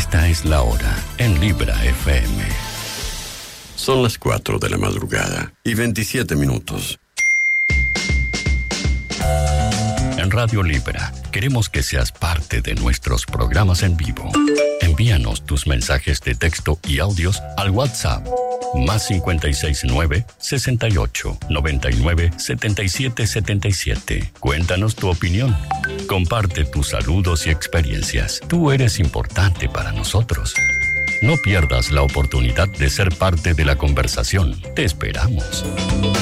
Esta es la hora en Libra FM. Son las 4 de la madrugada y 27 minutos. En Radio Libra queremos que seas parte de nuestros programas en vivo. Envíanos tus mensajes de texto y audios al WhatsApp +569 68 99 77 77. Cuéntanos tu opinión. Comparte tus saludos y experiencias. Tú eres importante para nosotros. No pierdas la oportunidad de ser parte de la conversación. Te esperamos.